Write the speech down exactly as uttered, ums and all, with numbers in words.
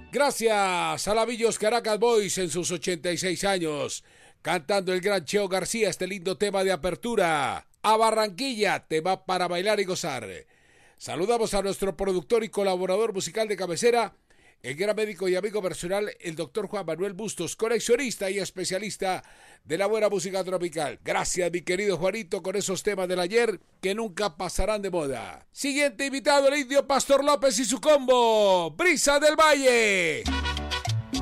Gracias a la Villos Caracas Boys en sus ochenta y seis años, cantando el gran Cheo García este lindo tema de apertura. A Barranquilla, te va para bailar y gozar. Saludamos a nuestro productor y colaborador musical de cabecera, el gran médico y amigo personal, el doctor Juan Manuel Bustos, coleccionista y especialista de la buena música tropical. Gracias, mi querido Juanito, con esos temas del ayer que nunca pasarán de moda. Siguiente invitado, el indio Pastor López y su combo, Brisa del Valle.